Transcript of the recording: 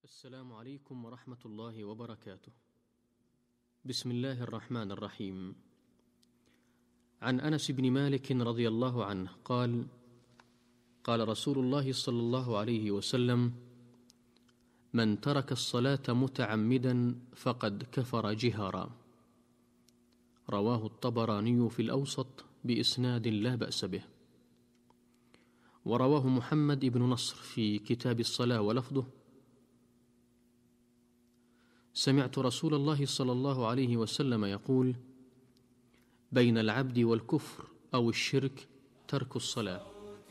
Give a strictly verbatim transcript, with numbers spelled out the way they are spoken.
السلام عليكم ورحمة الله وبركاته. بسم الله الرحمن الرحيم. عن أنس بن مالك رضي الله عنه قال: قال رسول الله صلى الله عليه وسلم: من ترك الصلاة متعمدا فقد كفر جهارا. رواه الطبراني في الأوسط بإسناد لا بأس به. ورواه محمد بن نصر في كتاب الصلاة ولفظه: سمعت رسول الله صلى الله عليه وسلم يقول: بين العبد والكفر أو الشرك ترك الصلاة.